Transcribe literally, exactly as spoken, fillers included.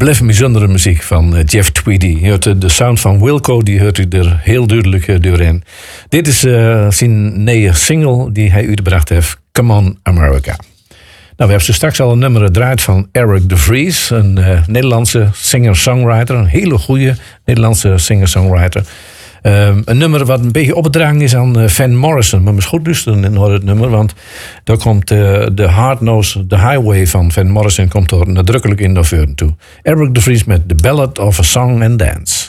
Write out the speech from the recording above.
blijft bijzondere muziek van uh, Jeff Tweedy. Je hoort uh, de sound van Wilco, die hoort u er heel duidelijk uh, doorheen. Dit is uh, zijn nieuwe single die hij uitgebracht heeft, Come On America. Nou, we hebben zo straks al een nummer gedraaid van Eric de Vries, een uh, Nederlandse singer-songwriter, een hele goede Nederlandse singer-songwriter. Um, een nummer wat een beetje opgedragen is aan uh, Van Morrison. Maar misschien goed luisteren naar het nummer, want daar komt uh, de Hard Nose, The Highway van Van Morrison komt er nadrukkelijk in naar voren toe. Eric de Vries met The Ballad of a Song and Dance.